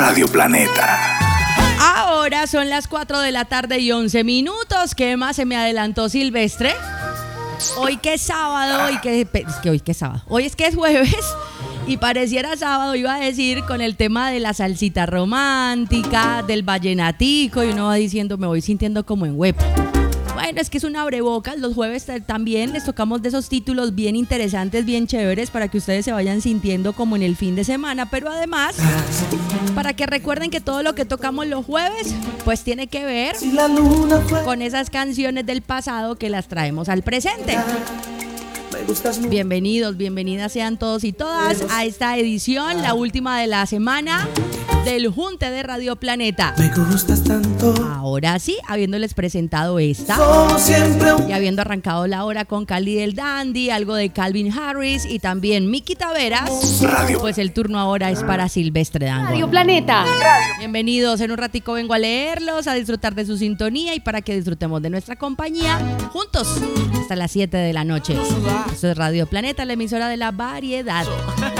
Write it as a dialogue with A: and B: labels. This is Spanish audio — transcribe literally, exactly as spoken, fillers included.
A: Radio Planeta.
B: Ahora son las cuatro de la tarde y once minutos. ¿Qué más se me adelantó Silvestre? Hoy que es sábado, hoy que, es que hoy que es sábado, hoy es que es jueves y pareciera sábado, iba a decir, con el tema de la salsita romántica, del vallenatico, y uno va diciendo, me voy sintiendo como en web. Bueno, es que es un abrebocas, los jueves también les tocamos de esos títulos bien interesantes, bien chéveres, para que ustedes se vayan sintiendo como en el fin de semana, pero además, para que recuerden que todo lo que tocamos los jueves, pues tiene que ver con esas canciones del pasado que las traemos al presente. Bienvenidos, bienvenidas sean todos y todas a esta edición, la última de la semana del Junte de Radio Planeta.
C: Me gustas tanto.
B: Ahora sí, habiéndoles presentado esta y habiendo arrancado la hora con Cali del Dandy, algo de Calvin Harris y también Miki Taveras,
A: Radio.
B: Pues el turno ahora es para Silvestre Dangond.
D: Radio Planeta.
B: Bienvenidos, en un ratico vengo a leerlos, a disfrutar de su sintonía y para que disfrutemos de nuestra compañía juntos hasta las siete de la noche. Esto es Radio Planeta, la emisora de la variedad.